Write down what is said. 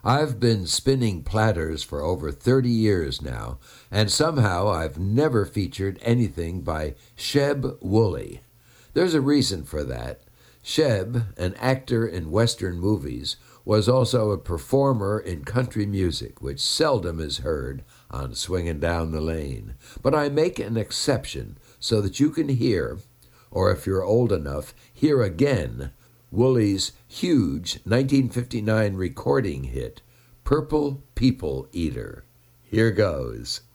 I've been spinning platters for over 30 years now, and somehow I've never featured anything by Sheb Wooley. There's a reason for that. Sheb, an actor in Western movies, was also a performer in country music, which seldom is heard on Swingin' Down the Lane. But I make an exception so that you can hear, or if you're old enough, hear again, Wooley's huge 1959 recording hit, Purple People Eater. Here goes.